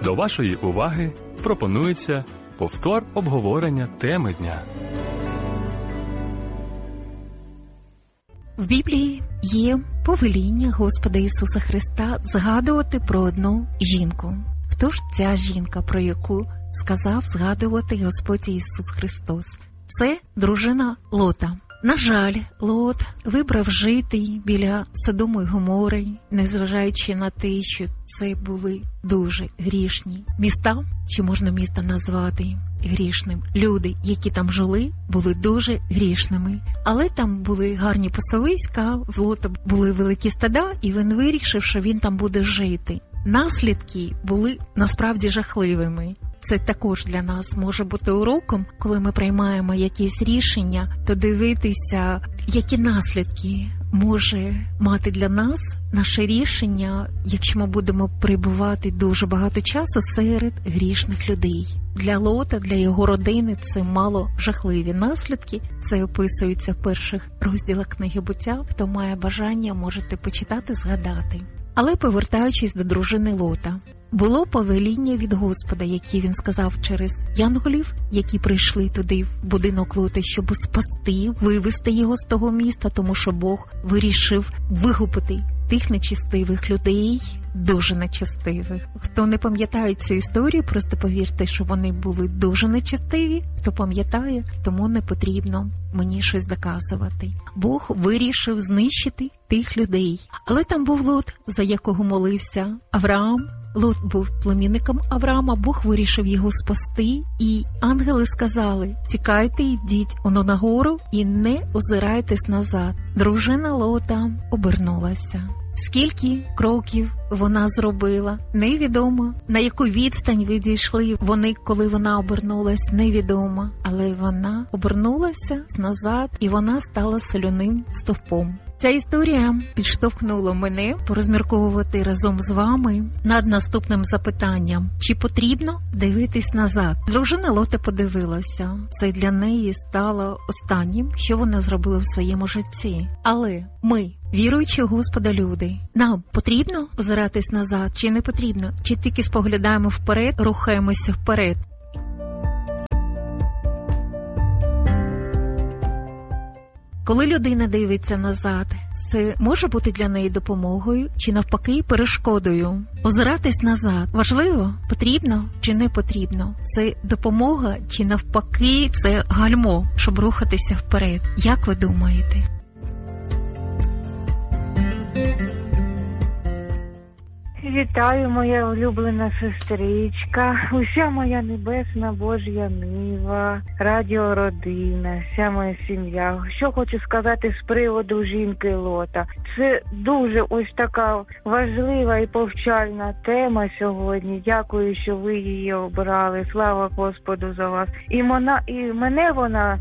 До вашої уваги пропонується повтор обговорення теми дня. В Біблії є повеління Господа Ісуса Христа згадувати про одну жінку. Хто ж ця жінка, про яку сказав згадувати Господь Ісус Христос? Це дружина Лота. На жаль, Лот вибрав жити біля Содому й Гомори, незважаючи на те, що це були дуже грішні міста, чи можна місто назвати грішним. Люди, які там жили, були дуже грішними. Але там були гарні пасовиська, в Лота були великі стада, і він вирішив, що він там буде жити. Наслідки були насправді жахливими. Це також для нас може бути уроком, коли ми приймаємо якісь рішення, то дивитися, які наслідки може мати для нас наше рішення, якщо ми будемо перебувати дуже багато часу серед грішних людей. Для Лота, для його родини це мало жахливі наслідки. Це описується в перших розділах книги «Буття». Хто має бажання, можете почитати, згадати. Але повертаючись до дружини Лота, було повеління від Господа, яке він сказав через янголів, які прийшли туди в будинок Лота, щоб спасти, вивести його з того міста, тому що Бог вирішив вигубити тих нечестивих людей, дуже нечестивих. Хто не пам'ятає цю історію, просто повірте, що вони були дуже нечестиві. Хто пам'ятає, тому не потрібно мені щось доказувати. Бог вирішив знищити тих людей. Але там був Лот, за якого молився Авраам. Лот був племінником Авраама, Бог вирішив його спасти, і ангели сказали: тікайте, йдіть на гору і не озирайтесь назад. Дружина Лота обернулася. Скільки кроків вона зробила, невідомо. На яку відстань відійшли вони, коли вона обернулась, невідомо. Але вона обернулася назад, і вона стала соляним стовпом. Ця історія підштовхнула мене порозмірковувати разом з вами над наступним запитанням. Чи потрібно дивитись назад? Дружина Лота подивилася. Це для неї стало останнім, що вона зробила в своєму житті. Але ми, віруючи в Господа люди, нам потрібно озиратись назад чи не потрібно? Чи тільки споглядаємо вперед, рухаємося вперед? Коли людина дивиться назад, це може бути для неї допомогою чи навпаки перешкодою? Озиратись назад важливо? Потрібно чи не потрібно? Це допомога чи навпаки це гальмо, щоб рухатися вперед? Як ви думаєте? Вітаю, моя улюблена сестричка, уся моя небесна Божя нива, радіородина, вся моя сім'я. Що хочу сказати з приводу жінки Лота. Це дуже ось така важлива і повчальна тема сьогодні. Дякую, що ви її обрали. Слава Господу за вас. І мене вона,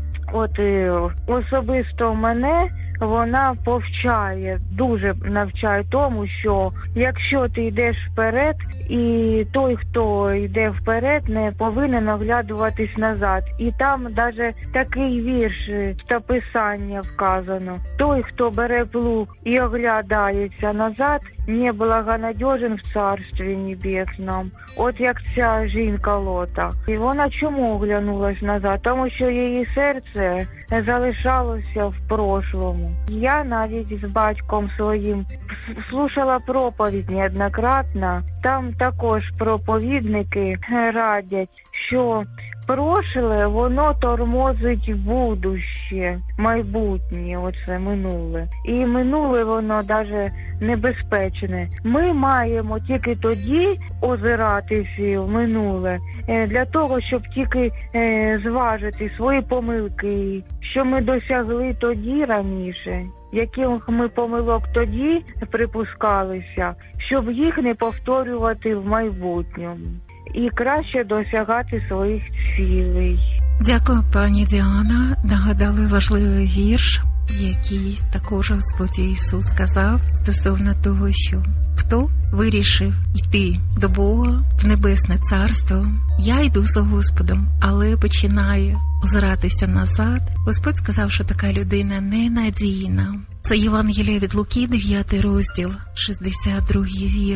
особисто мене, вона повчає, дуже навчає тому, що якщо ти йдеш вперед, і той, хто йде вперед, не повинен оглядуватись назад. І там навіть такий вірш та писання вказано. Той, хто бере плуг і оглядається назад, не благонадежен в Царстві Небесному. От як ця жінка Лота. І вона чому оглянулась назад? Тому що її серце залишалося в прошлому. Я навіть з батьком своїм слухала проповідь неоднократно. Там також проповідники радять, що прошле, воно тормозить будуще, майбутнє, оце минуле. І минуле воно навіть небезпечне. Ми маємо тільки тоді озиратися в минуле, для того, щоб тільки зважити свої помилки, що ми досягли тоді раніше, яких ми помилок тоді припускалися, щоб їх не повторювати в майбутньому. І краще досягати своїх цілей. Дякую, пані Діана. Нагадали важливий вірш, який також Господь Ісус сказав стосовно того, що хто вирішив йти до Бога в Небесне Царство, я йду за Господом, але починаю озиратися назад. Господь сказав, що така людина ненадійна. Це Євангеліє від Луки, 9 розділ, 62 вірш.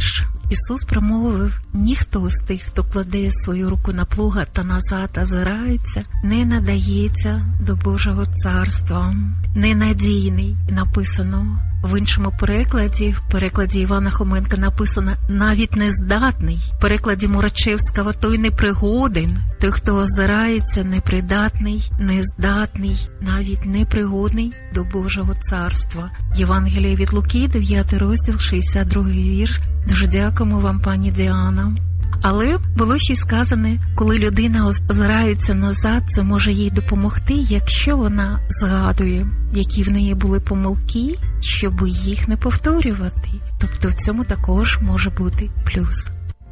Ісус промовив: ніхто з тих, хто кладе свою руку на плуга та назад озирається, не надається до Божого царства. Ненадійний написано. В іншому перекладі, в перекладі Івана Хоменка написано «навіть нездатний». В перекладі Мурачевського «той непригоден». Той, хто озирається, непридатний, нездатний, навіть непригодний до Божого царства. Євангеліє від Луки, 9 розділ, 62 вірш. Дуже дякуємо вам, пані Діана. Але було ще й сказане, коли людина озирається назад, це може їй допомогти, якщо вона згадує, які в неї були помилки, щоб їх не повторювати. Тобто в цьому також може бути плюс.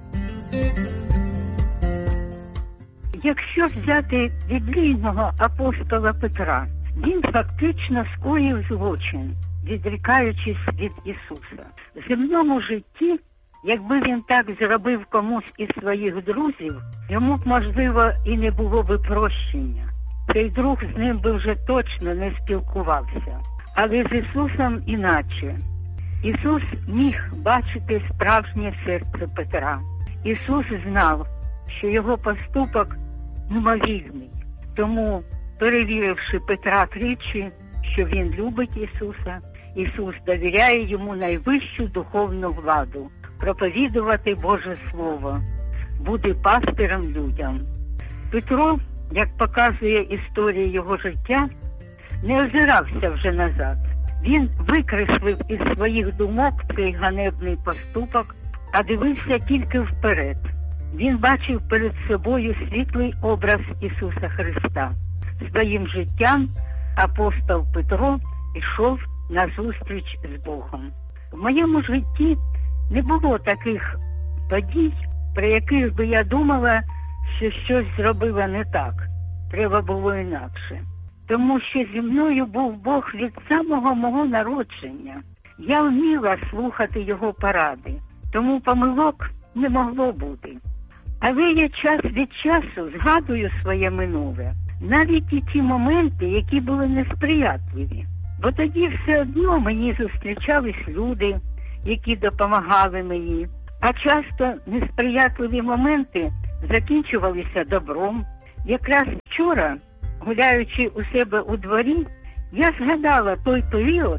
Якщо взяти біблійного апостола Петра, він фактично скоїв злочин, відрікаючись від Ісуса. В земному житті, якби він так зробив комусь із своїх друзів, йому б, можливо, і не було би прощення. Цей друг з ним би вже точно не спілкувався. Але з Ісусом іначе. Ісус міг бачити справжнє серце Петра. Ісус знав, що його поступок немовірний. Тому, перевіривши Петра тричі, що він любить Ісуса, Ісус довіряє йому найвищу духовну владу – проповідувати Боже Слово, бути пастирем людям. Петро, як показує історія його життя, не озирався вже назад. Він викреслив із своїх думок цей ганебний поступок, а дивився тільки вперед. Він бачив перед собою світлий образ Ісуса Христа. Своїм життям апостол Петро йшов на зустріч з Богом. В моєму житті не було таких подій, при яких би я думала, що щось зробила не так. Треба було інакше. Тому що зі мною був Бог від самого мого народження. Я вміла слухати його поради, тому помилок не могло бути. Але я час від часу згадую своє минуле, навіть і ті моменти, які були несприятливі. Бо тоді все одно мені зустрічались люди, які допомагали мені, а часто несприятливі моменти закінчувалися добром. Якраз вчора, гуляючи у себе у дворі, я згадала той період,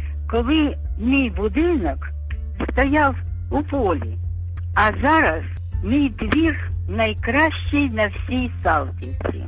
коли мій будинок стояв у полі, а зараз мій двір найкращий на всій Салтівці.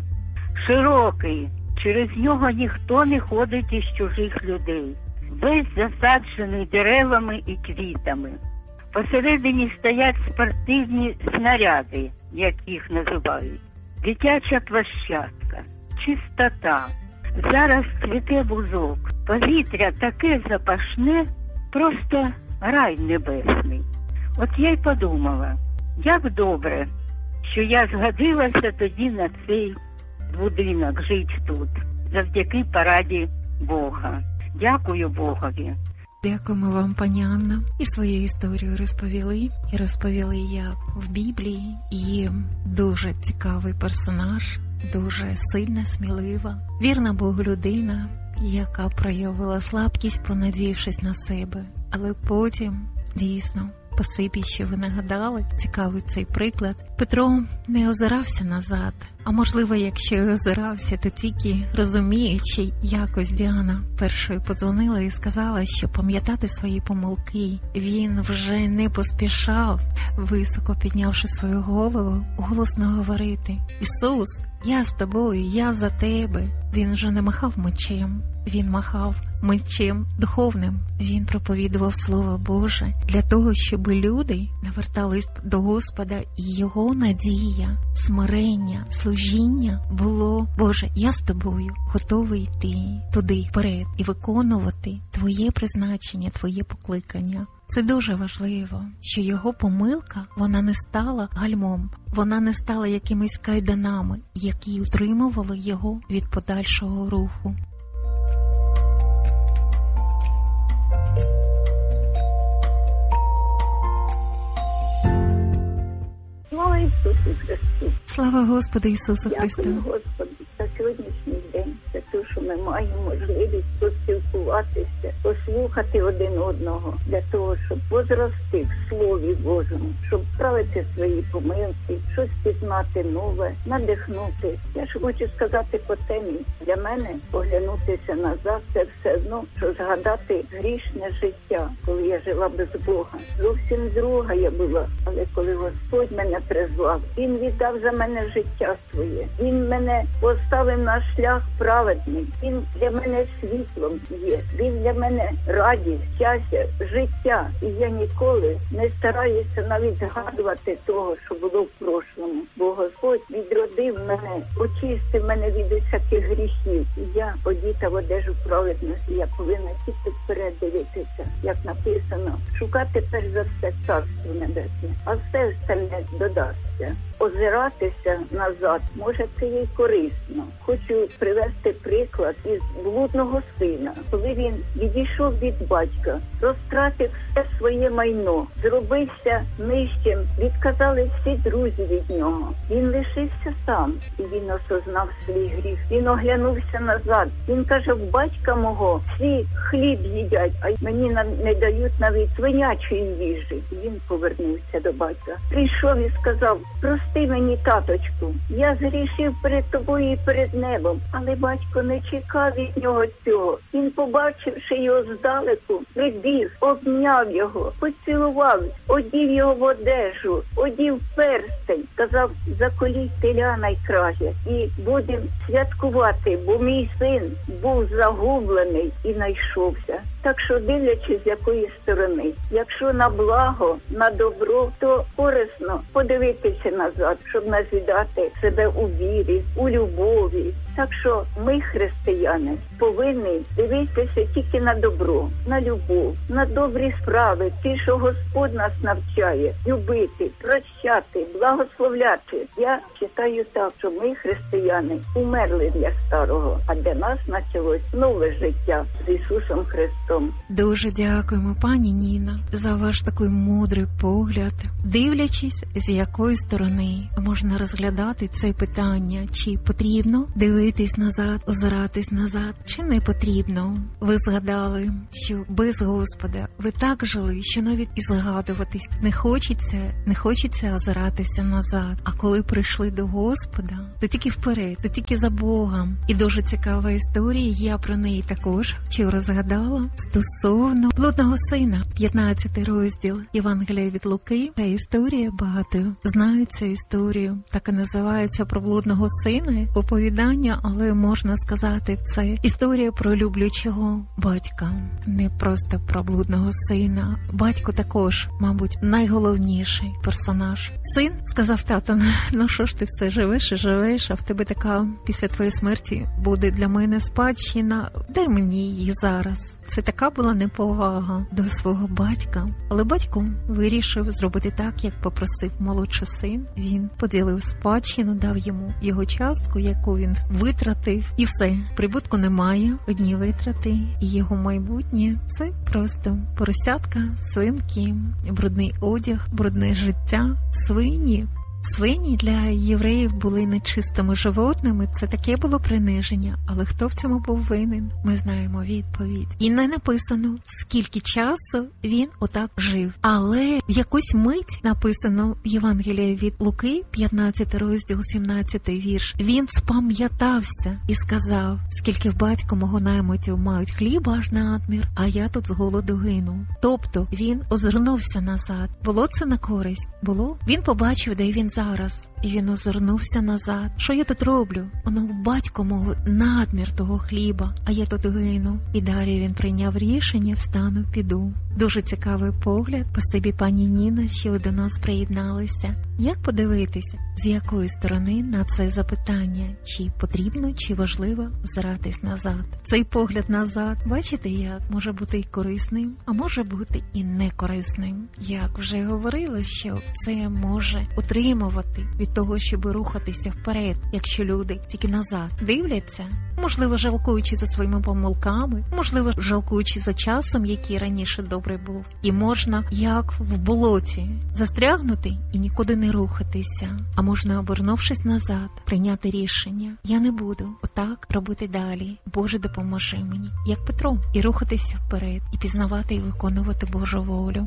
Широкий, через нього ніхто не ходить із чужих людей. Весь засаджений деревами і квітами. Посередині стоять спортивні снаряди, як їх називають. Дитяча площадка, чистота. Зараз цвіте бузок. Повітря таке запашне, просто рай небесний. От я й подумала, як добре, що я згодилася тоді на цей будинок жити тут, завдяки пораді Бога. Дякую Богові. Дякуємо вам, пані Анна. І свою історію розповіли. І розповіли, як в Біблії є дуже цікавий персонаж, дуже сильна, смілива, вірна Богу людина, яка проявила слабкість, понадіявшись на себе. Але потім, дійсно, спасибі, що ви нагадали, цікавий цей приклад. Петро не озирався назад, а можливо, якщо і озирався, то тільки розуміючи, якось Діана першою подзвонила і сказала, що пам'ятати свої помилки. Він вже не поспішав, високо піднявши свою голову, голосно говорити: «Ісус, я з тобою, я за тебе». Він вже не махав мечем, він махав мечем духовним. Він проповідував Слово Боже для того, щоб люди навертались до Господа, і його надія, смирення, служіння було: «Боже, я з тобою, готовий йти туди вперед і виконувати Твоє призначення, Твоє покликання». Це дуже важливо, що його помилка, вона не стала гальмом, вона не стала якимись кайданами, які утримували його від подальшого руху. Слава Ісусу Христу! Слава Господу Ісусу Христу! Дякую, Господи, за сьогоднішній день, за те, що що ми маємо можливість поспілкуватися, послухати один одного для того, щоб возрости в Слові Божому, щоб правити свої помилки, щось пізнати нове, надихнути. Я ж хочу сказати по темі. Для мене оглянутися назад – це все одно, що згадати грішне життя, коли я жила без Бога. Зовсім друга я була, але коли Господь мене призвав, Він віддав за мене життя своє. Він мене поставив на шлях праведний. Він для мене світлом є. Він для мене радість, щастя, життя. І я ніколи не стараюся навіть згадувати того, що було в прошлому. Бо Господь відродив мене, очистив мене від усяких гріхів. І я одіта в одежу праведності. Я повинна тільки вперед дивитися, як написано, шукати перш за все Царство Небесне, а все остальне додасться. Озиратися назад, може, це є корисно. Хочу привести приклад із блудного сина. Коли він відійшов від батька, розтратив все своє майно, зробився нижчим, відказали всі друзі від нього. Він лишився сам, і він осознав свій гріх. Він оглянувся назад. Він каже, в батька мого всі хліб їдять, а мені не дають навіть свинячої їжі. І він повернувся до батька. Прийшов і сказав, прости мені, таточку, я згрішив перед тобою і перед небом. Але батько не чекав від нього цього. Він, побачивши його здалеку, прибіг, обняв його, поцілував, одів його в одежу, одів перстень, сказав, заколіть теля найкраще і будемо святкувати, бо мій син був загублений і знайшовся. Так що, дивлячись з якої сторони, якщо на благо, на добро, то корисно подивитися назад, щоб назидати себе у вірі, у любові. Так що ми, християни, повинні дивитися тільки на добро, на любов, на добрі справи, ті, що Господь нас навчає, любити, прощати, благословляти. Я вважаю так, що ми, християни, умерли для старого, а для нас почалось нове життя з Ісусом Христом. Дуже дякуємо, пані Ніна, за ваш такий мудрий погляд. Дивлячись, з якої сторони можна розглядати це питання, чи потрібно дивитись назад, озиратись назад, чи не потрібно. Ви згадали, що без Господа ви так жили, що навіть і згадуватись не хочеться озиратися назад. А коли прийшли до Господа, то тільки вперед, то тільки за Богом. І дуже цікава історія, я про неї також вчора згадала, стосовно блудного сина, 15 розділ Євангелія від Луки. Та історія, багато знають цю історію, так і називається, про блудного сина, оповідання, але можна сказати, це історія про люблячого батька, не просто про блудного сина. Батько також, мабуть, найголовніший персонаж. Син сказав тату, ну що ж ти все живеш і живеш, а в тебе така після твоєї смерті буде для мене спадщина, дай мені її зараз. Це така була неповага до свого батька. Але батько вирішив зробити так, як попросив молодший син. Він поділив спадщину, дав йому його частку, яку він витратив. І все, прибутку немає, одні витрати. І його майбутнє – це просто поросятка, свинки, брудний одяг, брудне життя, свині. Свині для євреїв були нечистими животними, це таке було приниження. Але хто в цьому був винен? Ми знаємо відповідь. І не написано, скільки часу він отак жив. Але в якусь мить написано в Євангелії від Луки, 15 розділ, 17 вірш. Він спам'ятався і сказав, скільки в батька мого наймитів мають хліба аж надмір, а я тут з голоду гину. Тобто він озирнувся назад. Було це на користь? Було. Він побачив, де він зараз. І він озирнувся назад. Що я тут роблю? Воно батько мого надмір того хліба, а я тут гину. І далі він прийняв рішення, встану, піду. Дуже цікавий погляд. Спасибі, пані Ніна, що ви до нас приєдналися. Як подивитися, з якої сторони на це запитання? Чи потрібно, чи важливо озиратись назад? Цей погляд назад, бачите, як може бути і корисним, а може бути і некорисним. Як вже говорила, що це може утримувати від від того, щоб рухатися вперед, якщо люди тільки назад дивляться, можливо, жалкуючи за своїми помилками, можливо, жалкуючи за часом, який раніше добре був. І можна, як в болоті, застрягнути і нікуди не рухатися. А можна, обернувшись назад, прийняти рішення. Я не буду отак робити далі. Боже, допоможи мені, як Петро, і рухатися вперед, і пізнавати і виконувати Божу волю.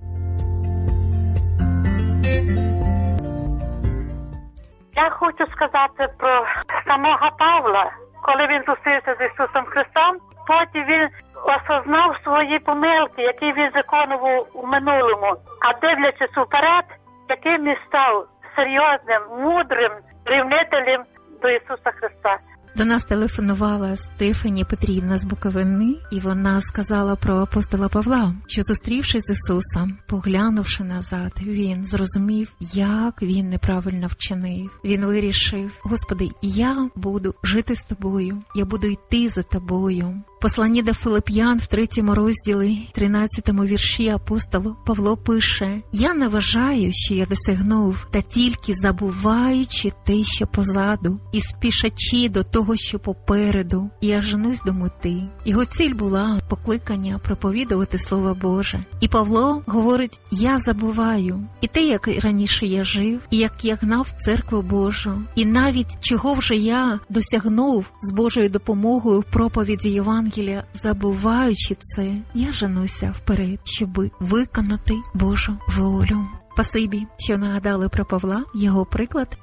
Я хочу сказати про самого Павла. Коли він зустрівся з Ісусом Христом, потім він осознав свої помилки, які він виконував у минулому. А дивлячись уперед, яким він став серйозним, мудрим рівнителем до Ісуса Христа. До нас телефонувала Стефані Петрівна з Буковини, і вона сказала про апостола Павла, що, зустрівшись з Ісусом, поглянувши назад, він зрозумів, як він неправильно вчинив. Він вирішив: Господи, я буду жити з Тобою, я буду йти за Тобою. Посланні до Филип'ян в 3 розділі, 13 вірші апостол Павло пише: «Я не вважаю, що я досягнув, та тільки забуваючи те, що позаду, і спішачи до того, що попереду, я женусь до мети». Його ціль була покликання проповідувати Слово Боже. І Павло говорить: «Я забуваю і те, як раніше я жив, і як я гнав церкву Божу, і навіть чого вже я досягнув з Божою допомогою в проповіді Євангелія, забуваючи це, я женуся вперед, щоб виконати Божу волю». Спасибі, що нагадали про Павла, його приклад.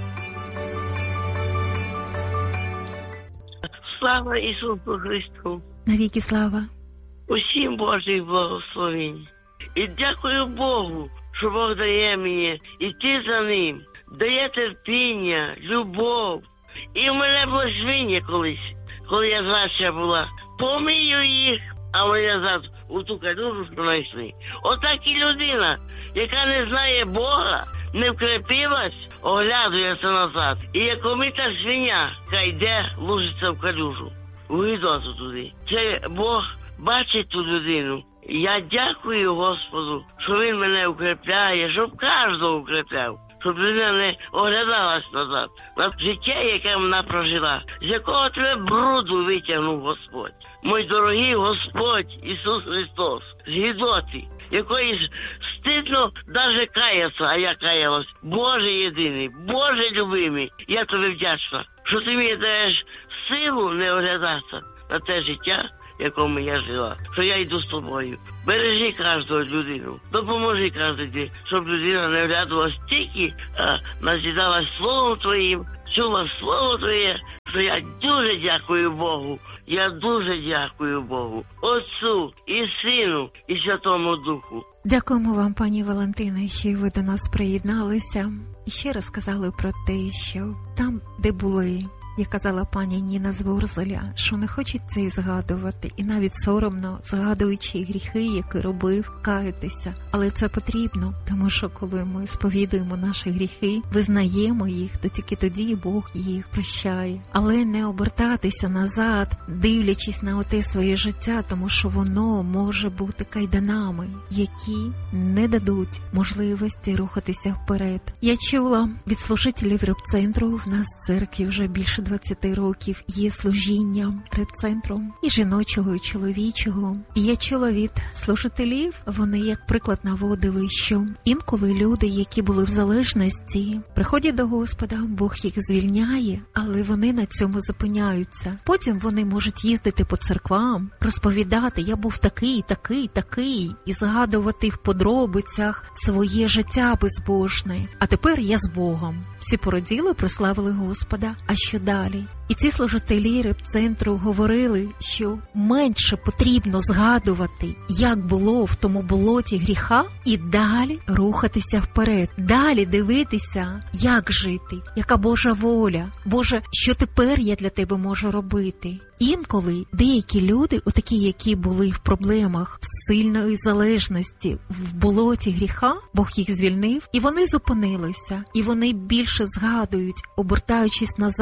Слава Ісусу Христу! Навіки слава! Усім Божих благословень! І дякую Богу, що Бог дає мені йти за Ним, дає терпіння, любов. І в мене було свиня колись, коли я зрача була. Помию їх, а вони назад у ту калюжу знайшли. Отак і людина, яка не знає Бога, не вкрепилась, оглядується назад. І як омита свиня, яка йде, лужиться в калюжу, у гидоту туди. Це Бог бачить ту людину. Я дякую Господу, що Він мене укрепляє, щоб кожного укрепляв. Щоб людина не оглядалась назад на життя, яке вона прожила, з якого тебе бруду витягнув Господь. Мой дорогий Господь Ісус Христос, з гидоти, якої стидно навіть каятися, а я каялась. Боже єдиний, Боже любимий, я тобі вдячна, що ти мені даєш силу не оглядатися на те життя, в якому я жила, що я йду з тобою. Бережи кожну людину, допоможи кожній, щоб людина не оглядувалась тільки, а назідалась Словом Твоїм, чула Слово Твоє, що я дуже дякую Богу, я дуже дякую Богу, Отцу і Сину і Святому Духу. Дякуємо вам, пані Валентине, що ви до нас приєдналися і ще раз сказали про те, що там, де були, як казала пані Ніна з Ворзеля, що не хочеться і згадувати, і навіть соромно, згадуючи гріхи, які робив, каятися. Але це потрібно, тому що коли ми сповідуємо наші гріхи, визнаємо їх, то тільки тоді Бог їх прощає. Але не обертатися назад, дивлячись на оте своє життя, тому що воно може бути кайданами, які не дадуть можливості рухатися вперед. Я чула від служителів реп-центру, в нас в церкві вже більше 20 років є служіння реп-центру і жіночого, і чоловічого. І я чула від служителів, вони як приклад наводили, що інколи люди, які були в залежності, приходять до Господа, Бог їх звільняє, але вони на цьому зупиняються. Потім вони можуть їздити по церквам, розповідати: я був такий, такий, такий, і згадувати в подробицях своє життя безбожне. А тепер я з Богом. Всі пораділи, прославили Господа. А що далі? І ці служителі реп-центру говорили, що менше потрібно згадувати, як було в тому болоті гріха, і далі рухатися вперед. Далі дивитися, як жити, яка Божа воля. Боже, що тепер я для тебе можу робити? Інколи деякі люди, отакі, які були в проблемах, в сильної залежності, в болоті гріха, Бог їх звільнив, і вони зупинилися, і вони більше згадують, обертаючись назад,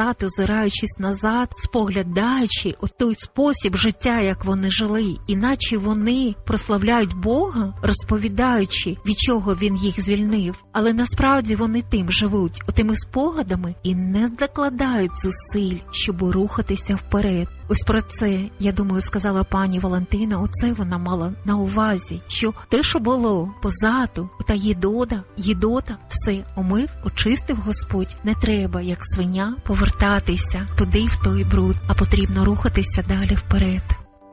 озираючись назад, споглядаючи у той спосіб життя, як вони жили, іначе вони прославляють Бога, розповідаючи, від чого Він їх звільнив. Але насправді вони тим живуть, отими спогадами, і не докладають зусиль, щоб рухатися вперед. Ось про це, я думаю, сказала пані Валентина, оце вона мала на увазі, що те, що було позаду, та їдота, все омив, очистив Господь. Не треба, як свиня, повертатися туди, в той бруд, а потрібно рухатися далі вперед.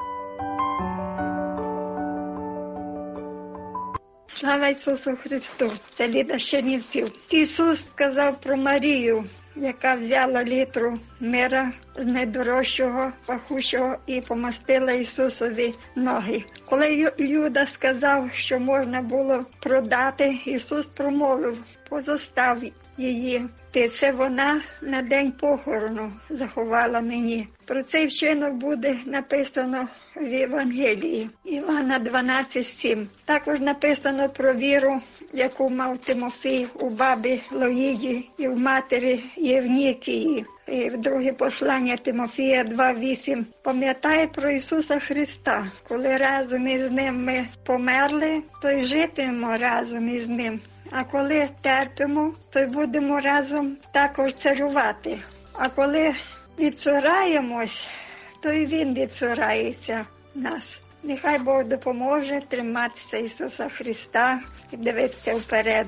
Слава Ісусу Христу! Це Ліда з Чернівців. Ісус сказав про Марію, яка взяла літру мира з найдорожчого, пахучого і помастила Ісусові ноги. Коли Юда сказав, що можна було продати, Ісус промовив: позостав її. Це вона на день похорону заховала мені. Про цей вчинок буде написано в Євангелії Івана 12:7. Також написано про віру, яку мав Тимофій у бабі Лоїді і в матері Євнікії. І в друге послання Тимофія 2:8. Пам'ятай про Ісуса Христа. Коли разом із Ним ми померли, то й житимемо разом із Ним. А коли терпимо, то й будемо разом також царювати. А коли відцураємось, то й Він відцурається нас. Нехай Бог допоможе триматися Ісуса Христа і дивитися вперед.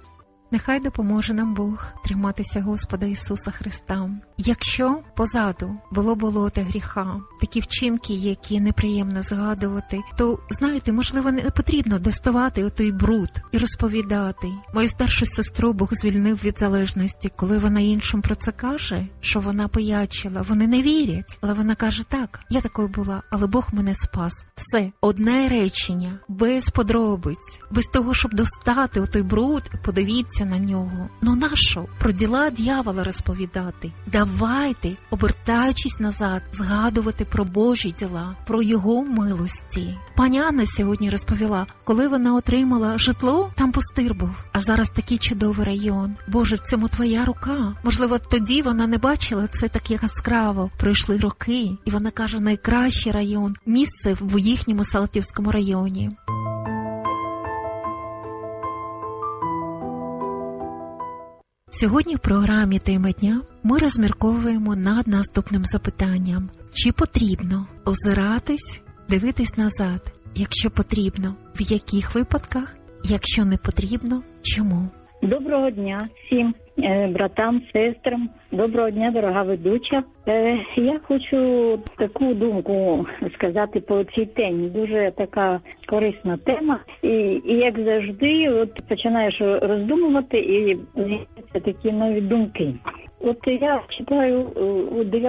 Нехай допоможе нам Бог триматися Господа Ісуса Христа. Якщо позаду було болото гріха, такі вчинки, які неприємно згадувати, то, знаєте, можливо, не потрібно доставати отой бруд і розповідати. Мою старшу сестру Бог звільнив від залежності. Коли вона іншим про це каже, що вона пиячила, вони не вірять. Але вона каже: так, я такою була, але Бог мене спас. Все, одне речення, без подробиць, без того, щоб достати отой бруд, подивіться на нього. Ну нащо про діла дьявола розповідати? Давайте, обертаючись назад, згадувати про Божі діла, про Його милості. Пані Анна сьогодні розповіла, коли вона отримала житло, там пустир був, а зараз такий чудовий район. Боже, в цьому Твоя рука. Можливо, тоді вона не бачила це так яскраво. Пройшли роки, і вона каже: найкращий район, місце в їхньому Салтівському районі. Сьогодні в програмі «Тема дня» ми розмірковуємо над наступним запитанням. Чи потрібно озиратись, дивитись назад? Якщо потрібно, в яких випадках? Якщо не потрібно, чому? Доброго дня всім братам, сестрам. Доброго дня, дорога ведуча. Я хочу таку думку сказати по цій темі. Дуже така корисна тема. І як завжди, от починаєш роздумувати і з'являються такі нові думки. От я читаю у 9